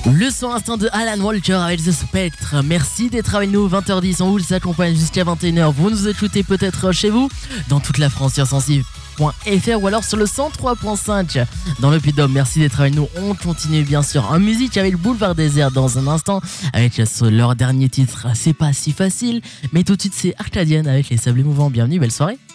Le son instant de Alan Walker avec The Spectre. Merci d'être avec nous, 20h10, on vous accompagne jusqu'à 21h. Vous nous écoutez peut-être chez vous, dans toute la France sur sensible.fr ou alors sur le 103.5 dans le Puy-de-Dôme. Merci d'être avec nous. On continue bien sûr en musique avec le Boulevard Désert dans un instant avec leur dernier titre. C'est pas si facile, mais tout de suite c'est Arcadian avec les Sables Mouvants. Bienvenue, belle soirée.